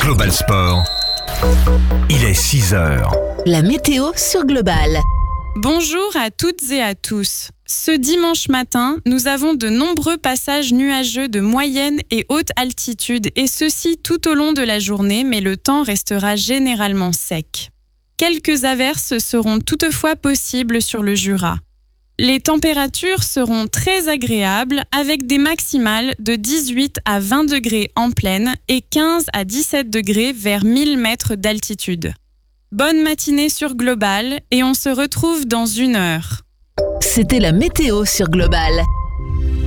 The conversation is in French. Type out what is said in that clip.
Global Sport. Il est 6 heures. La météo sur Global. Bonjour à toutes et à tous. Ce dimanche matin, nous avons de nombreux passages nuageux de moyenne et haute altitude et ceci tout au long de la journée, mais le temps restera généralement sec. Quelques averses seront toutefois possibles sur le Jura. Les températures seront très agréables avec des maximales de 18 à 20 degrés en plaine et 15 à 17 degrés vers 1000 mètres d'altitude. Bonne matinée sur Global et on se retrouve dans 1 heure. C'était la météo sur Global.